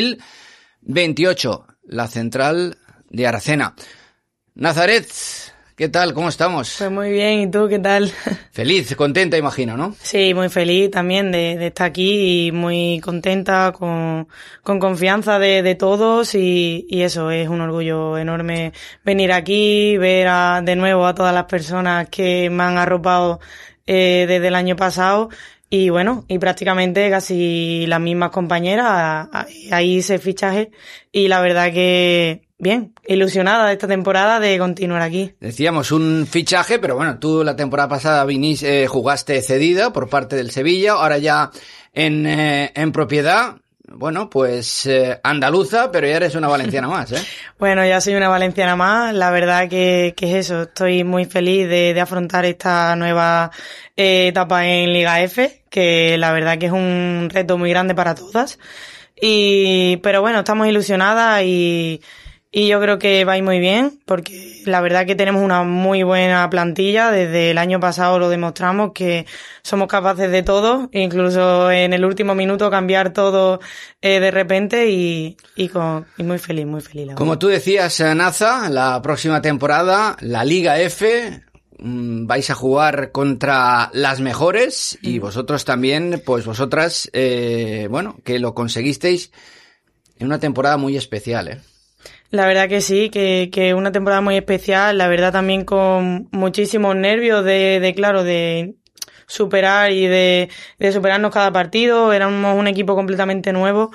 2028, la central de Aracena. Nazaret, ¿qué tal? ¿Cómo estamos? Pues muy bien, ¿y tú qué tal? Feliz, contenta, imagino, ¿no? Sí, muy feliz también de estar aquí y muy contenta, con confianza de todos y eso, es un orgullo enorme venir aquí, ver de nuevo a todas las personas que me han arropado desde el año pasado y bueno, y prácticamente casi las mismas compañeras, ahí hice fichaje y la verdad que bien, ilusionada de esta temporada de continuar aquí. Decíamos un fichaje, pero bueno, tú la temporada pasada jugaste cedida por parte del Sevilla, ahora ya en propiedad. Bueno, pues andaluza, pero ya eres una valenciana más, ¿eh? Bueno, ya soy una valenciana más. La verdad que es eso. Estoy muy feliz de afrontar esta nueva etapa en Liga F, que la verdad que es un reto muy grande para todas. Pero bueno, estamos ilusionadas y yo creo que va a ir muy bien, porque la verdad que tenemos una muy buena plantilla. Desde el año pasado lo demostramos que somos capaces de todo, incluso en el último minuto cambiar todo de repente y muy feliz, la verdad. Como tú decías, Naza, la próxima temporada, la Liga F, vais a jugar contra las mejores y vosotros también, pues vosotras, bueno, que lo conseguisteis en una temporada muy especial, ¿eh? La verdad que sí, que una temporada muy especial, la verdad también con muchísimos nervios de superar y de superarnos cada partido. Éramos un equipo completamente nuevo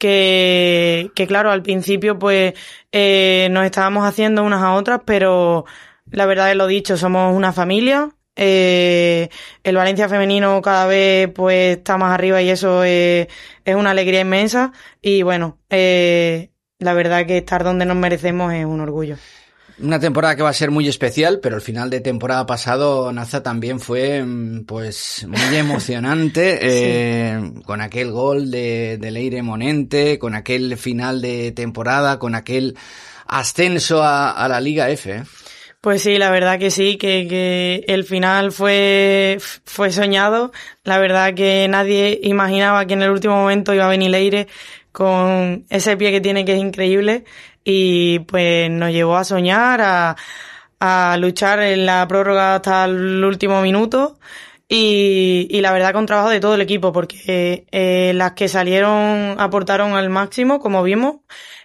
que claro, al principio pues nos estábamos haciendo unas a otras, pero la verdad es lo dicho, somos una familia. El Valencia femenino cada vez pues está más arriba y eso es una alegría inmensa y bueno, la verdad que estar donde nos merecemos es un orgullo. Una temporada que va a ser muy especial, pero el final de temporada pasado, Naza, también fue pues muy emocionante, sí. Con aquel gol de Leire Monente, con aquel final de temporada, con aquel ascenso a la Liga F. Pues sí, la verdad que sí, que el final fue soñado. La verdad que nadie imaginaba que en el último momento iba a venir Leire con ese pie que tiene, que es increíble, y pues nos llevó a soñar, a luchar en la prórroga hasta el último minuto, y la verdad con trabajo de todo el equipo, porque las que salieron aportaron al máximo, como vimos,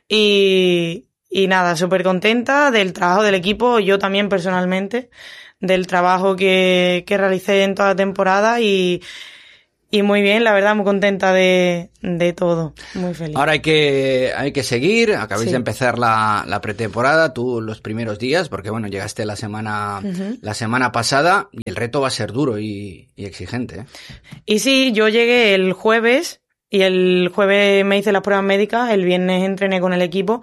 y nada, súper contenta del trabajo del equipo, yo también personalmente, del trabajo que realicé en toda la temporada y muy bien, la verdad, muy contenta de todo, muy feliz. Ahora hay que seguir, acabáis de empezar la pretemporada, tú los primeros días, porque bueno, llegaste la semana pasada y el reto va a ser duro y exigente, ¿eh? Y sí, yo llegué el jueves y el jueves me hice las pruebas médicas, el viernes entrené con el equipo,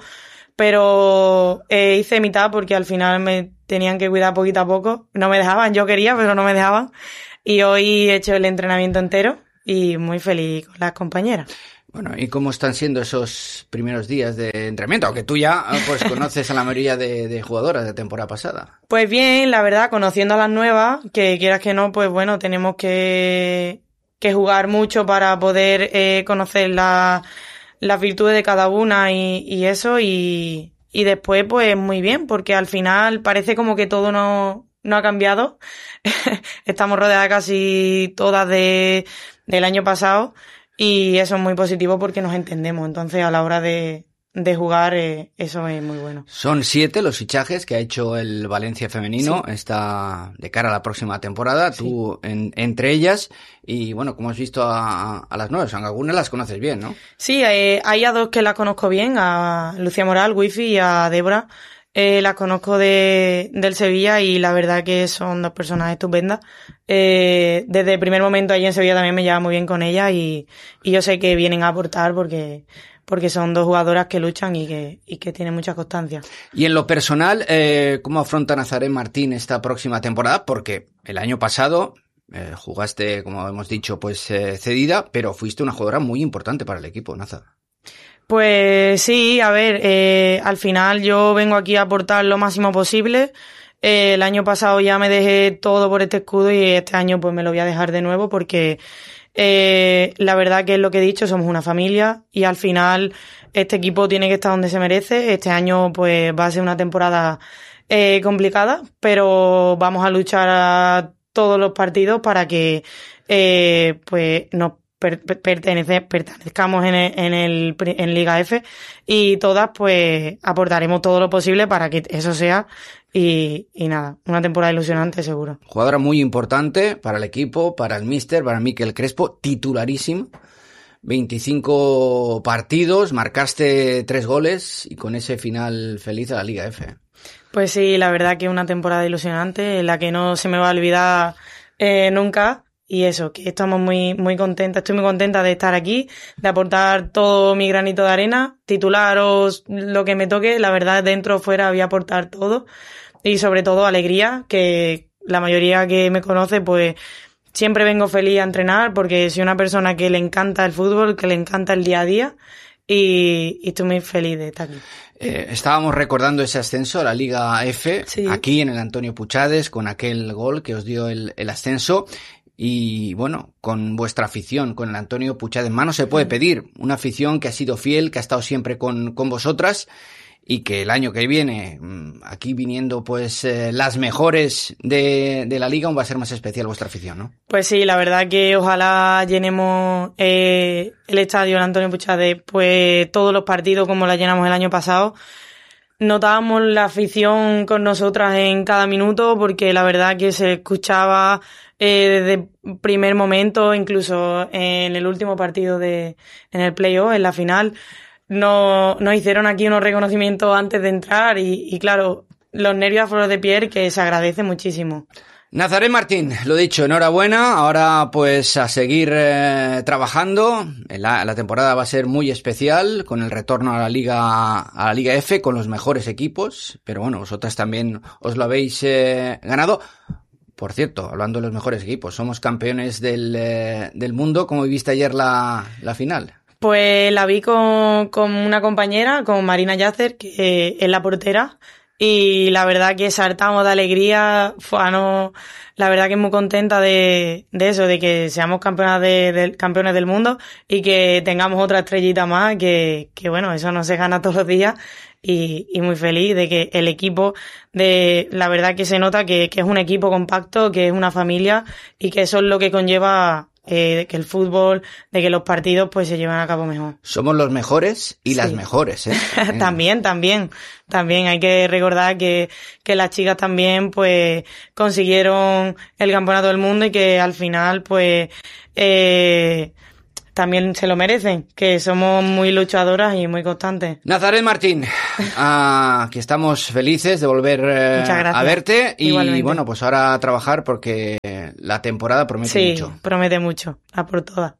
pero hice mitad porque al final me tenían que cuidar poquito a poco, no me dejaban, yo quería, pero no me dejaban. Y hoy he hecho el entrenamiento entero y muy feliz con las compañeras. Bueno, ¿y cómo están siendo esos primeros días de entrenamiento? Aunque tú ya pues conoces a la mayoría de jugadoras de temporada pasada. Pues bien, la verdad, conociendo a las nuevas, que quieras que no, pues bueno, tenemos que jugar mucho para poder conocer las virtudes de cada una y eso, y después pues muy bien, porque al final parece como que todo no ha cambiado. Estamos rodeadas casi todas del año pasado y eso es muy positivo porque nos entendemos. Entonces a la hora de jugar eso es muy bueno. Son 7 los fichajes que ha hecho el Valencia femenino, sí. Está de cara a la próxima temporada, sí. Tú entre ellas, y bueno, como has visto a las nuevas, aunque algunas las conoces bien, ¿no? Sí, hay a 2 que las conozco bien, a Lucía Moral, Wifi, y a Débora. Las conozco del Sevilla y la verdad que son 2 personas estupendas. Desde el primer momento allí en Sevilla también me llevaba muy bien con ellas y yo sé que vienen a aportar porque son 2 jugadoras que luchan y que tienen mucha constancia. Y en lo personal, ¿cómo afronta Nazaré Martín esta próxima temporada? Porque el año pasado jugaste, como hemos dicho, pues cedida, pero fuiste una jugadora muy importante para el equipo, Nazaré. Pues sí, a ver, al final yo vengo aquí a aportar lo máximo posible. El año pasado ya me dejé todo por este escudo y este año pues me lo voy a dejar de nuevo porque la verdad que es lo que he dicho, somos una familia y al final este equipo tiene que estar donde se merece. Este año pues va a ser una temporada complicada, pero vamos a luchar a todos los partidos para que pues nos pertenezcamos en Liga F y todas pues aportaremos todo lo posible para que eso sea y nada, una temporada ilusionante seguro. Jugadora muy importante para el equipo, para el míster, para Miquel Crespo, titularísimo, 25 partidos, marcaste 3 goles y con ese final feliz a la Liga F. Pues sí, la verdad que es una temporada ilusionante en la que no se me va a olvidar nunca. Y eso, que estamos muy, muy contentas, estoy muy contenta de estar aquí, de aportar todo mi granito de arena, titularos lo que me toque, la verdad dentro o fuera voy a aportar todo y sobre todo alegría, que la mayoría que me conoce pues siempre vengo feliz a entrenar porque soy una persona que le encanta el fútbol, que le encanta el día a día y estoy muy feliz de estar aquí. Estábamos recordando ese ascenso a la Liga F, sí. Aquí en el Antonio Puchades con aquel gol que os dio el ascenso. Y bueno, con vuestra afición, con el Antonio Puchades, más no se puede pedir. Una afición que ha sido fiel, que ha estado siempre con vosotras y que el año que viene, aquí viniendo pues las mejores de la liga, aún va a ser más especial vuestra afición, ¿no? Pues sí, la verdad que ojalá llenemos el estadio del Antonio Puchades pues todos los partidos como la llenamos el año pasado. notábamos la afición con nosotras en cada minuto, porque la verdad que se escuchaba desde el primer momento, incluso en el último partido en el play-off, en la final, nos hicieron aquí unos reconocimientos antes de entrar y claro, los nervios a flor de piel, que se agradece muchísimo. Nazaret Martín, lo dicho, enhorabuena. Ahora pues a seguir trabajando. La temporada va a ser muy especial con el retorno a la Liga F con los mejores equipos, pero bueno, vosotras también os lo habéis ganado. Por cierto, hablando de los mejores equipos, somos campeones del mundo. ¿Cómo viviste ayer la final? Pues la vi con una compañera, con Marina Yacer, que es la portera. Y la verdad que saltamos de alegría, la verdad que muy contenta de eso, de que seamos campeones del mundo y que tengamos otra estrellita más, que bueno, eso no se gana todos los días y muy feliz de que el equipo, la verdad que se nota que es un equipo compacto, que es una familia y que eso es lo que conlleva que el fútbol, de que los partidos pues se llevan a cabo mejor. Somos los mejores y las mejores, ¿eh? También hay que recordar que las chicas también pues consiguieron el campeonato del mundo y que al final pues también se lo merecen, que somos muy luchadoras y muy constantes. Nazaret Martín, que estamos felices de volver a verte y igualmente. Bueno, pues ahora a trabajar porque la temporada promete mucho. Sí, promete mucho, a por todas.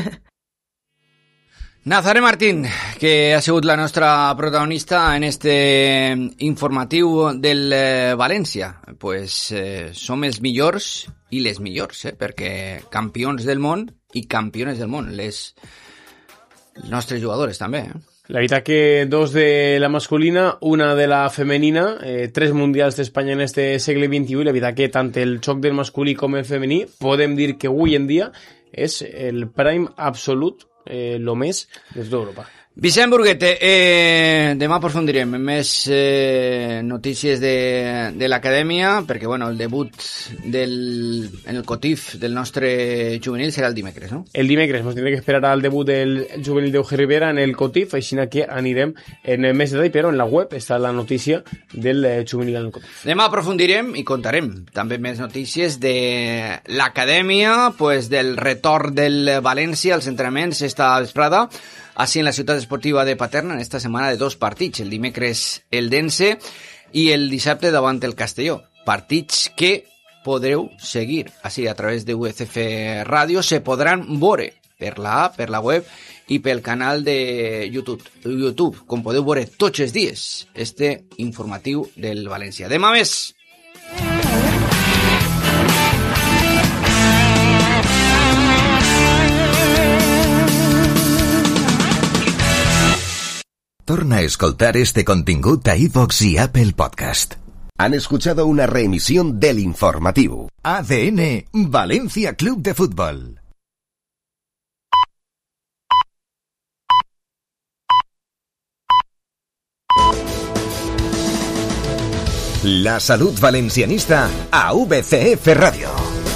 Nazaret Martín, que ha sigut la nostra protagonista en este informatiu del València. Pues som els millors i les millors, perquè campions del món i campiones del món, els nostres jugadores també. La veritat que 2 de la masculina, una de la femenina, 3 mundials d'Espanya en este segle XXI, i la veritat que tant el xoc del masculí com el femení podem dir que avui en dia és el prime absolut, lo més des d'Europa. Vicent Burguete, demà aprofundirem més notícies de l'acadèmia, perquè bueno, el debut en el COTIF del nostre juvenil serà el dimecres, no? El dimecres, ens tindrem que esperar al debut del juvenil d'Euge Rivera en el COTIF, així que anirem en més detall, però en la web està la notícia del juvenil en el COTIF. Demà aprofundirem i contarem també més notícies de l'acadèmia, pues del retorn del València als entrenaments esta vesprada, així en la ciutat esportiva de Paterna en esta setmana de 2 partits, el dimecres el Dense i el dissabte davant el Castelló. Partits que podreu seguir així a través de UCF Ràdio, se podran veure per la app, per la web i pel canal de YouTube, com podeu veure tots els dies este informatiu del València. Demà més! Torna a escoltar este contingut a iVoox y Apple Podcast. Han escuchado una reemisión del informativo ADN Valencia Club de Fútbol. La salud valencianista a VCF Radio.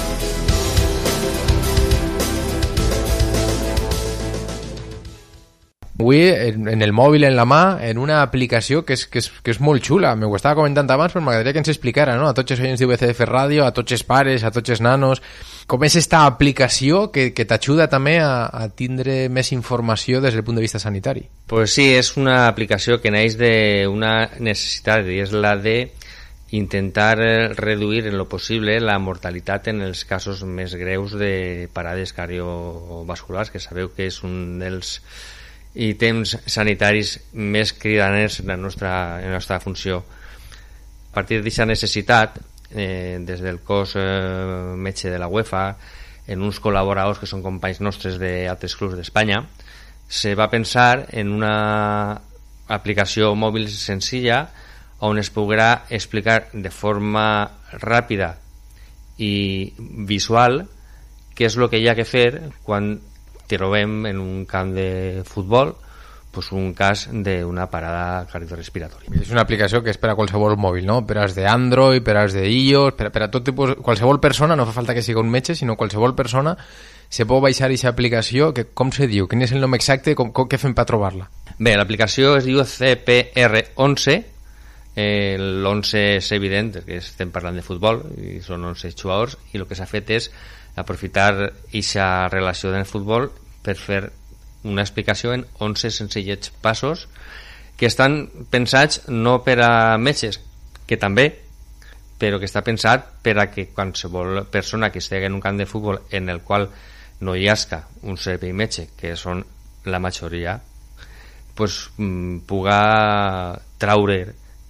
Avui, en el mòbil, en la mà, en una aplicació que és molt xula. M'ho estava comentant abans, però m'agradaria que ens explicara, no? A tots els oients d'UVCF Ràdio, a tots els pares, a tots els nanos, com és esta aplicació que t'ajuda també a tindre més informació des del punt de vista sanitari. Pues sí, és una aplicació que neix d'una necessitat, i és la de intentar reduir en lo possible la mortalitat en els casos més greus de parades cardiovasculars, que sabeu que és un dels ítems sanitaris més cridaners en la nostra funció. A partir d'aquesta necessitat, des del cos metge de la UEFA, en uns col·laboradors que són companys nostres d'altres clubs d'Espanya, se va pensar en una aplicació mòbil senzilla on es podrà explicar de forma ràpida i visual què és el que hi ha que fer quan trobem en un camp de futbol pues un cas d'una parada cardiorrespiratòria. És una aplicació que és per a qualsevol mòbil, no? Per als d'Android, per als d'iOS, per a tot tipus, qualsevol persona, no fa falta que sigui un metge, sinó qualsevol persona se pot baixar aquesta aplicació, que com se diu? Quin és el nom exacte? Què fem per trobar-la? Bé, l'aplicació es diu CPR11 l'11 és evident, que estem parlant de futbol i són 11 jugadors, i el que s'ha fet és aprofitar aquesta relació del futbol per fer una explicació en 11 senzillets passos que estan pensats no per a metges, que també, però que està pensat per a que qualsevol persona que estigui en un camp de futbol en el qual no hi hagi un servei metge, que són la majoria, pues, puga traure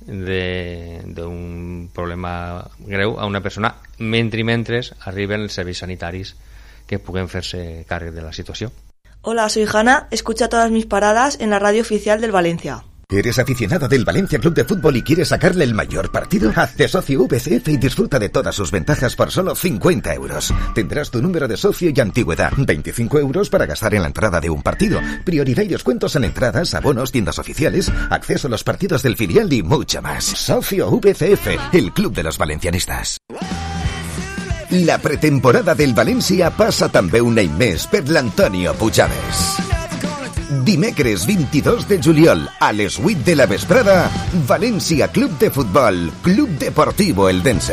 d'un problema greu a una persona mentre arriben els serveis sanitaris que puguen fer-se càrrec de la situació. Hola, soy Hanna, escucha todas mis paradas en la radio oficial del Valencia. ¿Eres aficionado del Valencia Club de Fútbol y quieres sacarle el mayor partido? Hazte socio VCF y disfruta de todas sus ventajas por solo 50 euros. Tendrás tu número de socio y antigüedad, 25 euros para gastar en la entrada de un partido, prioridad y descuentos en entradas, abonos, tiendas oficiales, acceso a los partidos del filial y mucho más. Socio VCF, el club de los valencianistas. La pretemporada del València passa també un any més per l'Antonio Pujaves. Dimecres 22 de juliol a les 8 de la vesprada, València Club de Futbol, Club Deportivo Eldense.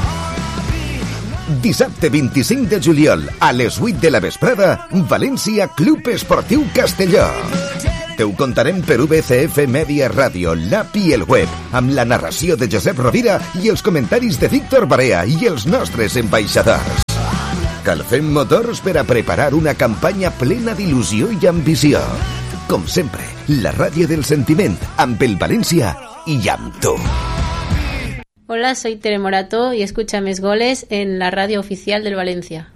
Dissabte 25 de juliol a les 8 de la vesprada, València Club Esportiu Castelló. Te ho contarem per VCF Media Ràdio, l'app i el web, amb la narració de Josep Rovira i els comentaris de Víctor Barea i els nostres ambaixadors. Calfem motors per a preparar una campanya plena d'il·lusió i ambició. Com sempre, la ràdio del sentiment, amb el València i amb tu. Hola, soy Tere Morato y escucha Mis Goles en la radio oficial del Valencia.